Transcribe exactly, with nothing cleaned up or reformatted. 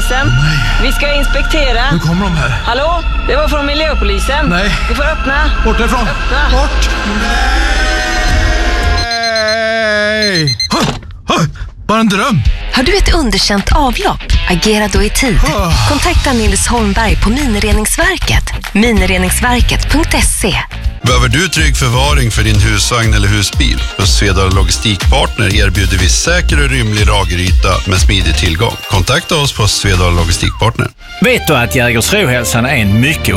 Miljöpolisen. Nej. Vi ska inspektera. Nu kommer de här. Hallå? Det var från Miljöpolisen. Nej. Du får öppna. Bort därifrån. Öppna. Bort. Nej. Bara en dröm. Har du ett underkänt avlopp? Agera då i tid. Kontakta Nils Holmberg på Minireningsverket. minireningsverket punkt se. Behöver du trygg förvaring för din husvagn eller husbil? Hos Svedala Logistikpartner erbjuder vi säker och rymlig lageryta med smidig tillgång. Kontakta oss på Svedala Logistikpartner. Vet du att Jägersro-hälsan är en mycket